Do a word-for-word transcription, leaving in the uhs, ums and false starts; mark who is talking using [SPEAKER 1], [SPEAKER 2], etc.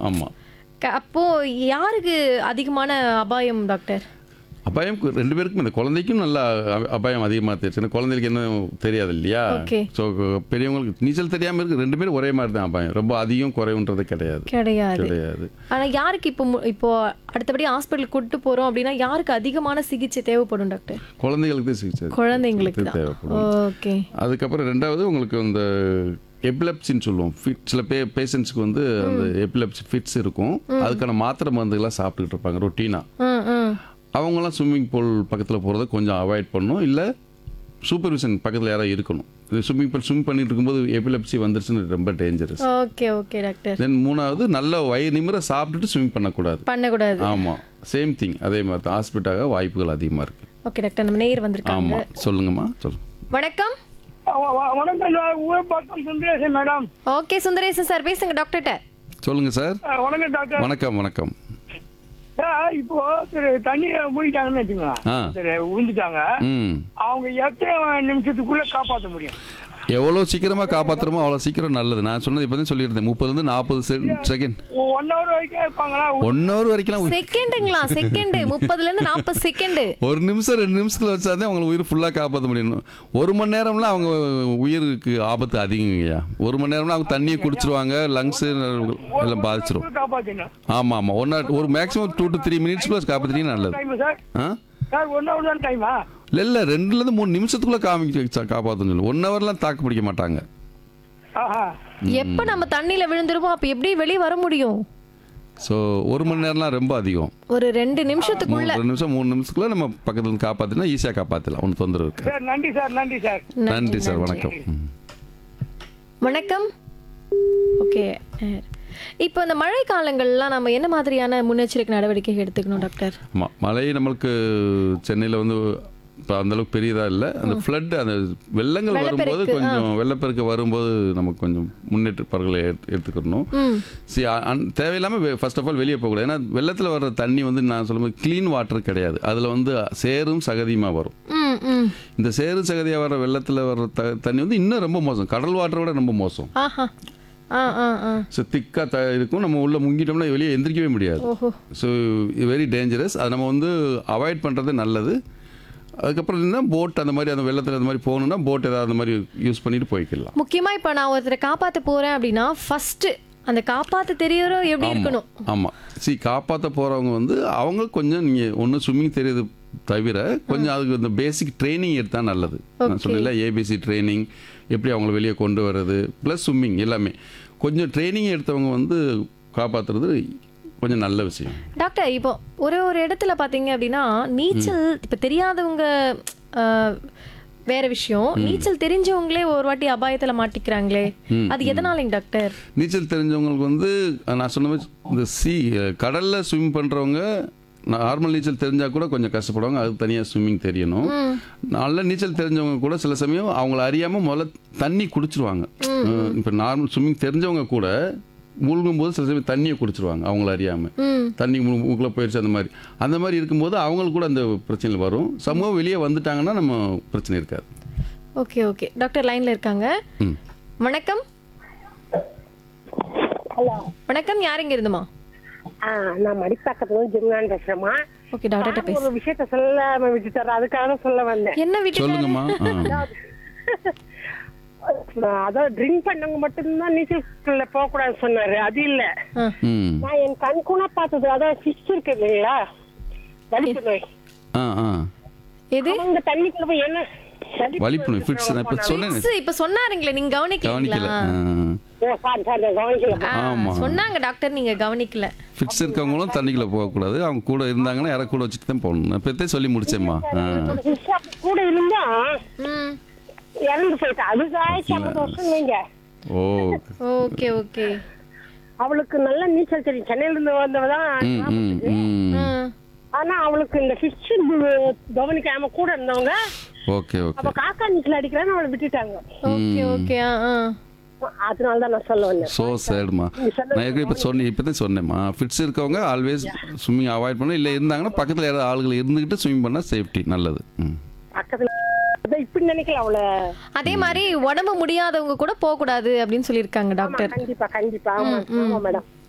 [SPEAKER 1] ஆமாம்.
[SPEAKER 2] க- அப்போ யாருக்கு அதிகமான அபாயம் டாக்டர்?
[SPEAKER 1] அபாயம் கு- ரெண்டு பேருக்கும் இந்த குழந்தைக்கும் நல்லா அ- அபாயம் அதிகமாக தெரியுது. ஏன்னா குழந்தைகளுக்கு என்ன தெரியாது இல்லையா?
[SPEAKER 2] Okay.
[SPEAKER 1] ஸோ பெரியவங்களுக்கு நீச்சல் தெரியாமல் இருக்கு, ரெண்டு பேரும் ஒரே மாதிரி தான் அபாயம். ரொம்ப அதிகம் குறைவுன்றது கிடையாது
[SPEAKER 2] கிடையாது.
[SPEAKER 1] கிடையாது.
[SPEAKER 2] ஆனா யாருக்கு இப்போ மு- இப்போ அடுத்தபடி ஹாஸ்பிட்டலுக்கு கூட்டு போறோம் அப்படின்னா யாருக்கு அதிகமான சிகிச்சை தேவைப்படும் டாக்டர்?
[SPEAKER 1] குழந்தைகளுக்கு தான் சிகிச்சை
[SPEAKER 2] குழந்தைங்களுக்கு தான்.
[SPEAKER 1] தேவைப்படும்.
[SPEAKER 2] ஓகே.
[SPEAKER 1] அதுக்கப்புறம் ரெண்டாவது உங்களுக்கு இந்த எபிலப்சின்னு சொல்லுவோம். ஃபிட் சில பே பேஷண்ட்ஸ்க்கு வந்து அந்த எபிலப்சி ஃபிட்ஸ் இருக்கும். அதுக்கான மாத்திரை மருந்துகள்லாம் சாப்பிட்டுக்கிட்டு இருப்பாங்க ரொட்டீனாக.
[SPEAKER 2] ம் ம்
[SPEAKER 1] அவங்களாம் ஸ்விம்மிங் பூல் பக்கத்தில் போகிறத கொஞ்சம் அவாய்ட் பண்ணணும். இல்லை சூப்பர்விஷன் பக்கத்தில் யாராவது இருக்கணும். இது ஸ்விம்மிங் பூல் ஸ்விம் பண்ணிட்டு இருக்கும்போது எபிலப்சி வந்துருச்சுன்னு ரொம்ப டேஞ்சரஸ்.
[SPEAKER 2] Okay okay doctor.
[SPEAKER 1] தென் மூணாவது நல்ல வயிறு நிமிர சாப்பிட்டுட்டு ஸ்விம் பண்ணக்கூடாது.
[SPEAKER 2] பண்ணக்கூடாது.
[SPEAKER 1] ஆமாம், சேம் திங். அதே மாதிரி தான் ஹாஸ்பிட்டலாக வாய்ப்புகள் அதிகமாக இருக்குது.
[SPEAKER 2] ஓகே டாக்டர், நம்ம நேயர் வந்திருக்காங்க.
[SPEAKER 1] ஆமாம், சொல்லுங்கம்மா சொல்லுங்க.
[SPEAKER 2] வணக்கம்.
[SPEAKER 3] வணக்கம் சார், ஊர் பக்கம் Sundaresan madam.
[SPEAKER 2] Okay Sundaresan sir, பேசுங்க டாக்டர்கிட்ட.
[SPEAKER 1] சொல்லுங்கள் சார்.
[SPEAKER 3] அஹ், வணக்கம் டாக்டர்.
[SPEAKER 1] வணக்கம் வணக்கம்.
[SPEAKER 3] சார், இப்போ சரி தண்ணியை மூடிட்டாங்கன்னு வச்சுக்கோங்க,
[SPEAKER 1] ஆ.
[SPEAKER 3] சரி விழுந்துட்டாங்க,
[SPEAKER 1] ம்
[SPEAKER 3] அவங்க எத்தனை நிமிஷத்துக்குள்ள காப்பாற்ற முடியும்?
[SPEAKER 1] எவ்வளோ சீக்கிரமாக காப்பாற்றுறோமோ அவ்வளோ சீக்கிரம் நல்லது. நான் சொன்னது இப்போ தான் சொல்லியிருந்தேன், முப்பதுலேருந்து நாற்பது செகண்ட்
[SPEAKER 3] ஒன் ஹவர் வரைக்கும் இருப்பாங்களா?
[SPEAKER 1] ஒன் ஹவர் வரைக்கும்.
[SPEAKER 2] செகண்டுங்களா? செகண்ட் முப்பதுல இருந்து நாற்பது செகண்ட்.
[SPEAKER 1] ஒரு நிமிஷம் ரெண்டு நிமிஷத்தில் வச்சாதான் அவங்களை உயிர் ஃபுல்லாக காப்பாற்ற முடியும். ஒரு மணி நேரம்லாம் அவங்க உயிருக்கு ஆபத்து அதிகங்கய்யா. ஒரு மணி நேரம்லாம் அவங்க தண்ணியை குடிச்சிருவாங்க, லங்ஸு எல்லாம் பாதிச்சிரும்.
[SPEAKER 3] காப்பாற்றணும்.
[SPEAKER 1] ஆமாம் ஆமாம். ஒன் ஒரு மேக்ஸிமம் டூ டு த்ரீ மினிட்ஸ்க்குள்ள காப்பாற்றிட்டீங்கன்னா நல்லது.
[SPEAKER 3] Time sir?
[SPEAKER 1] ஆ
[SPEAKER 3] சார் ஒன் ஹவர் தான் டைமா?
[SPEAKER 1] இல்லை இல்லை, ரெண்டுலேருந்து மூணு நிமிஷத்துக்குள்ளே காமிக்க காப்பாற்றுன்னு சொல்லி ஒன் ஹவர்லாம் தாக்கு பிடிக்க மாட்டாங்க.
[SPEAKER 3] ஆஹா.
[SPEAKER 2] எப்ப நம்ம தண்ணியில விழுந்துருவோம் அப்ப எப்படி வெளியே வர முடியும்?
[SPEAKER 1] ஸோ ஒரு மணி நேரம்லாம் ரொம்ப அதிகம்.
[SPEAKER 2] ஒரு ரெண்டு
[SPEAKER 1] மூணு
[SPEAKER 2] நிமிஷத்துக்குள்ள.
[SPEAKER 1] ரெண்டு நிமிஷம் மூணு நிமிஷத்துக்குள்ள நம்ம பக்கத்துல இருந்து காப்பாற்றினா ஈஸியாக காப்பாற்றலாம். ஒன்றும் தொந்தரவு இருக்கு.
[SPEAKER 3] சார் நன்றி சார், நன்றி சார்.
[SPEAKER 1] நன்றி சார், வணக்கம். ம்.
[SPEAKER 2] வணக்கம். ஓகே, இப்போ இந்த மழை காலங்கள்லாம் நம்ம என்ன மாதிரியான முன்னெச்சரிக்கை நடவடிக்கை எடுத்துக்கணும் டாக்டர்?
[SPEAKER 1] ஆமாம், மழை நம்மளுக்கு சென்னையில் வந்து இப்போ அந்தளவுக்கு பெரியதாக இல்லை. அந்த ஃப்ளட் அந்த வெள்ளங்கள் வரும்போது
[SPEAKER 2] வெள்ளப்பெருக்கு,
[SPEAKER 1] கொஞ்சம் வெள்ளப்பெருக்கு வரும்போது நமக்கு கொஞ்சம் முன்னேற்பாடுகளை எடுத்துக்கணும்.
[SPEAKER 2] ம்
[SPEAKER 1] சரி, தேவையில்லாமல் ஃபர்ஸ்ட் ஆஃப் ஆல் வெளியே போகக்கூடாது. ஏன்னா வெள்ளத்தில் வர்ற தண்ணி வந்து நான் சொல்லும்போது க்ளீன் வாட்டர் கிடையாது. அதில் வந்து சேரும் சகதியுமாக வரும்.
[SPEAKER 2] ம் ம்
[SPEAKER 1] இந்த சேரு சகதியாக வர வெள்ளத்தில் வர்ற த தண்ணி வந்து இன்னும் ரொம்ப மோசம். கடல் வாட்டரை விட ரொம்ப மோசம்.
[SPEAKER 2] ஆஹா ஆ ஆ ஆ
[SPEAKER 1] ஸோ திக்காக த இருக்கும். நம்ம உள்ளே முங்கிட்டோம்னா வெளியே எந்திரிக்கவே முடியாது.
[SPEAKER 2] ஓஹோ.
[SPEAKER 1] So very dangerous. அதை நம்ம வந்து அவாய்ட் பண்ணுறது நல்லது. அதுக்கப்புறம் என்ன போட் அந்த மாதிரி அந்த வெள்ளத்தில் அந்த மாதிரி போகணுன்னா போட் ஏதாவது அந்த மாதிரி யூஸ் பண்ணிட்டு போய்க்கலாம்.
[SPEAKER 2] முக்கியமா இப்போ நான் ஒருத்தரை காப்பாற்ற போறேன் அப்படின்னா ஃபர்ஸ்ட் அந்த காப்பாற்ற தெரியறோம் எப்படி இருக்கணும்?
[SPEAKER 1] ஆமாம், சி காப்பாற்ற போகிறவங்க வந்து அவங்க கொஞ்சம் நீங்கள் ஒன்றும் ஸ்விம்மிங் தெரியுது தவிர கொஞ்சம் அதுக்கு இந்த பேசிக் ட்ரைனிங் எடுத்தால் நல்லது. நான் சொன்னேன்ல, ஏபிசி ட்ரைனிங், எப்படி அவங்கள வெளியே கொண்டு வர்றது, ப்ளஸ் ஸ்விம்மிங் எல்லாமே கொஞ்சம் ட்ரைனிங் எடுத்தவங்க வந்து காப்பாற்றுறது கொஞ்சம் நல்ல விஷயம்.
[SPEAKER 2] டாக்டர், இப்போ ஒரு ஒரு இடத்துல பார்த்தீங்க அப்படின்னா நீச்சல் இப்போ தெரியாதவங்க ஆஹ், வேற விஷயம், நீச்சல் தெரிஞ்சவங்களே ஒரு வாட்டி அபாயத்தில் மாட்டிக்கிறாங்களே, அது எதனாலங்க டாக்டர்?
[SPEAKER 1] நீச்சல் தெரிஞ்சவங்களுக்கு வந்து நான் சொன்ன மாதிரி இந்த சி கடலில் ஸ்விம் பண்ணுறவங்க நார்மல் நீச்சல் தெரிஞ்சால் கூட கொஞ்சம் கஷ்டப்படுவாங்க. அதுக்கு தனியாக ஸ்விம்மிங் தெரியணும். நல்ல நீச்சல் தெரிஞ்சவங்க கூட சில சமயம் அவங்கள அறியாமல் முதல்ல தண்ணி குடிச்சிருவாங்க. இப்போ நார்மல் ஸ்விம்மிங் தெரிஞ்சவங்க கூட மூழ்கும் போது சில சமயம் தண்ணியை குடிச்சிருவாங்க அவங்கள அறியாமல். தண்ணி மூக்கில் போயிடுச்சு அந்த மாதிரி அந்த மாதிரி இருக்கும்போது அவங்களுக்கு கூட அந்த பிரச்சனைகள் வரும். சமூகம் வெளியே வந்துட்டாங்கன்னா நம்ம பிரச்சனை இருக்காது.
[SPEAKER 2] ஓகே ஓகே டாக்டர் லைன்ல இருக்காங்க.
[SPEAKER 1] ம்
[SPEAKER 2] வணக்கம்.
[SPEAKER 4] ஹலோ
[SPEAKER 2] வணக்கம், யார் இங்க இருந்துமா?
[SPEAKER 4] ஆ நான் மடிப்பாக்கத்துல ஜிம்னான் பேசுறேம்மா.
[SPEAKER 2] ஓகே டாக்டர்கிட்ட
[SPEAKER 4] நான்
[SPEAKER 2] பேசு.
[SPEAKER 4] ஒரு விஷயத்த சொல்லாம விட்டுட்டாரு, அதுக்காக தான் சொல்ல வந்தேன்.
[SPEAKER 2] என்ன விட்டு
[SPEAKER 1] சொல்லுங்கம்மா. ஆ
[SPEAKER 4] அதான் ட்ரிங்க் பண்ணவங்க மட்டும்தான் நீச்சல் போக கூடாதுன்னு சொன்னாரு. அது இல்ல,
[SPEAKER 1] ம்
[SPEAKER 4] நான் என் கண் கூட பார்த்தது, அதான் ஃபிஷ் இருக்கு இல்லைங்களா, வலிப்பு நோய்.
[SPEAKER 1] ஆ ஆ
[SPEAKER 2] எது?
[SPEAKER 4] அவங்க தண்ணிக்குள்ள போய் என்ன
[SPEAKER 1] வலிப்பு நோய் ஃபிட்ஸ் நான் இப்போ சொன்னேன்.
[SPEAKER 2] Fits, இப்ப சொன்னாருங்களே, நீங்க
[SPEAKER 1] கவனிக்கல.
[SPEAKER 2] கவனிக்கல?
[SPEAKER 4] ஓ சாரி சாரி நான் கவனிக்கல.
[SPEAKER 1] ஆமாம்.
[SPEAKER 2] சொன்னாங்க டாக்டர், நீங்க கவனிக்கல.
[SPEAKER 1] ஃபிட்ஸ் இருக்கவங்களும் தண்ணிக்குள்ளே போகக்கூடாது. அவங்க கூட இருந்தாங்கன்னா யாரை கூட வச்சுட்டு தான் போகணும். நான் இப்போத்தே சொல்லி முடிச்சேம்மா. ஆ
[SPEAKER 4] ஃபிஷ் கூட இருந்தா
[SPEAKER 2] ம்
[SPEAKER 4] இறந்து போயிட்டா. அதுக்கு ஆயிரத்தி ஐம்பது வருஷம் நீங்க.
[SPEAKER 1] ஓ
[SPEAKER 2] ஓகே ஓகே.
[SPEAKER 4] அவளுக்கு நல்ல நீச்சல் தெரியும், சென்னையில இருந்து வந்தவதான்.
[SPEAKER 1] ம் ம் ம்
[SPEAKER 2] ம்
[SPEAKER 4] ஆனா அவளுக்கு இந்த ஃபிஷ் கவனிக்காம கூட இருந்தவங்க
[SPEAKER 1] ஓகே ஓகே
[SPEAKER 4] அப்ப காக்கா நீச்சல் அடிக்கலான்னு அவளை விட்டுட்டாங்க.
[SPEAKER 2] Okay okay. ஆ ஆ
[SPEAKER 4] அதனாலதான் நான் சொல்ல வந்தேன்.
[SPEAKER 1] ஸோ சேடுமா. நான் ஏற்கனவே இப்போ சொன்னேன் இப்போ தான் சொன்னேம்மா. ஃபிட்ஸ் இருக்கவங்க ஆல்வேஸ் ஸ்விம்மிங் அவாய்ட் பண்ணணும். இல்லை இருந்தாங்கன்னா பக்கத்தில் யாராவது ஆளுகள் இருந்துக்கிட்டு ஸ்விம் பண்ணால் சேஃப்டி நல்லது. ம்
[SPEAKER 4] பக்கத்துல அதான் இப்படி நினைக்கல அவளை.
[SPEAKER 2] அதே மாதிரி உடம்பு முடியாதவங்க கூட போக கூடாது அப்படின்னு சொல்லியிருக்காங்க
[SPEAKER 4] ஆமா,
[SPEAKER 2] டாக்டர்.
[SPEAKER 4] கண்டிப்பா கண்டிப்பா. ஆமா ஆமா மேடம்.